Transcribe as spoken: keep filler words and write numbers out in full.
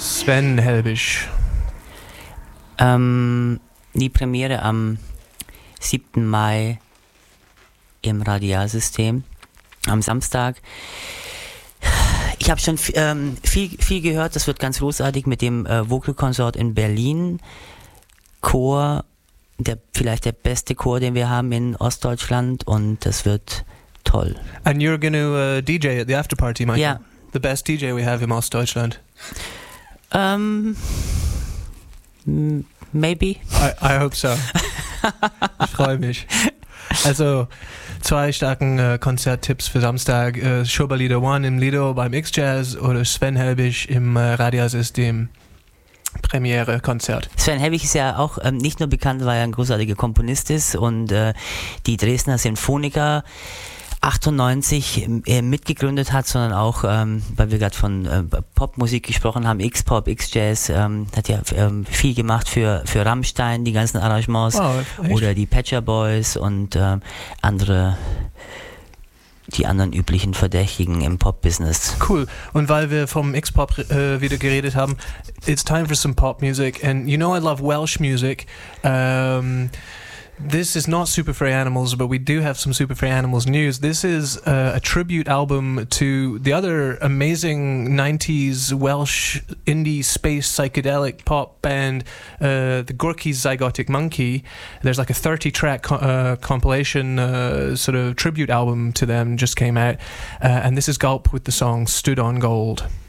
Sven Helbig. Ähm, die Premiere am siebten Mai im Radialsystem, am Samstag. Ich habe schon ähm, viel, viel gehört, das wird ganz großartig mit dem äh, Vocal Consort in Berlin. Chor, der, vielleicht der beste Chor, den wir haben in Ostdeutschland, und das wird toll. And you're going to uh, D J at the after party, Michael? Yeah. The best D J we have in Ostdeutschland. Um, maybe. I, I hope so. Ich freue mich. Also, zwei starken äh, Konzerttipps für Samstag. Äh, Schoberlieder One im Lido beim X-Jazz oder Sven Helbig im äh, Radialsystem Premiere-Konzert. Sven Helbig ist ja auch ähm, nicht nur bekannt, weil er ein großartiger Komponist ist und äh, die Dresdner Sinfoniker achtundneunzig äh, mitgegründet hat, sondern auch, ähm, weil wir gerade von äh, Popmusik gesprochen haben, X-Pop, X-Jazz, ähm, hat ja ähm, viel gemacht für, für Rammstein, die ganzen Arrangements, Oh, oder die Pet Shop Boys und ähm, andere, die anderen üblichen Verdächtigen im Pop-Business. Cool. Und weil wir vom X-Pop äh, wieder geredet haben, it's time for some pop music. And you know I love Welsh music. Um, This is not Super Free Animals, but we do have some Super Free Animals news. This is uh, a tribute album to the other amazing nineties Welsh indie space psychedelic pop band, uh, the Gorky's Zygotic Monkey. There's like a thirty track co- uh, compilation uh, sort of tribute album to them just came out. Uh, and this is Gulp with the song Stood on Gold.